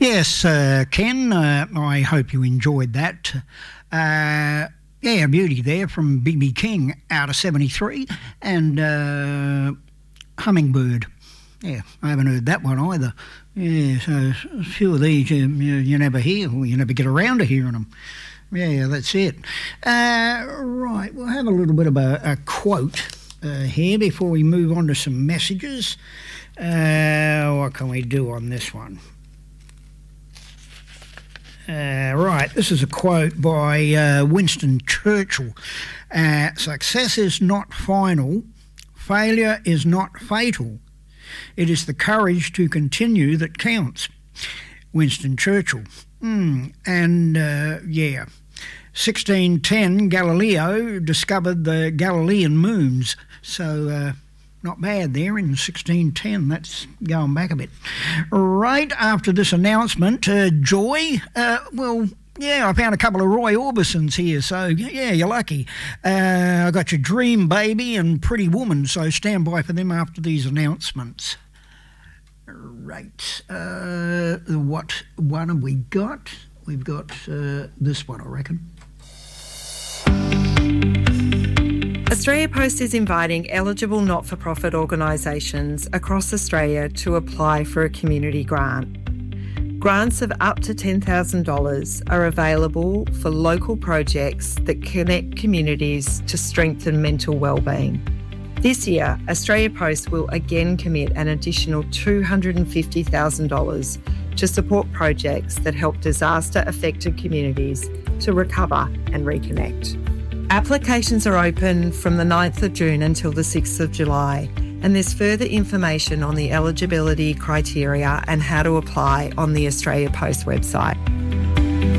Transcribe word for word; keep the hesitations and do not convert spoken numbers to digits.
Yes, uh, Ken, uh, I hope you enjoyed that. Uh, yeah, beauty there from B B King out of seventy-three, and uh, Hummingbird. Yeah, I haven't heard that one either. Yeah, so a few of these you, you, you never hear, or you never get around to hearing them. Yeah, that's it. Uh, right, we'll have a little bit of a, a quote uh, here before we move on to some messages. Uh, what can we do on this one? Uh, right, this is a quote by uh, Winston Churchill. Uh, Success is not final. Failure is not fatal. It is the courage to continue that counts. Winston Churchill. Mm, and, uh, yeah, sixteen ten, Galileo discovered the Galilean moons. So, uh, not bad there in sixteen ten. That's going back a bit. Right after this announcement, uh, Joy, uh, well, yeah, I found a couple of Roy Orbisons here, so yeah, you're lucky. Uh, I got your Dream Baby and Pretty Woman, so stand by for them after these announcements. Right, uh, what one have we got? We've got uh, this one, I reckon. Australia Post is inviting eligible not-for-profit organisations across Australia to apply for a community grant. Grants of up to ten thousand dollars are available for local projects that connect communities to strengthen mental wellbeing. This year, Australia Post will again commit an additional two hundred fifty thousand dollars to support projects that help disaster-affected communities to recover and reconnect. Applications are open from the ninth of June until the sixth of July, and there's further information on the eligibility criteria and how to apply on the Australia Post website.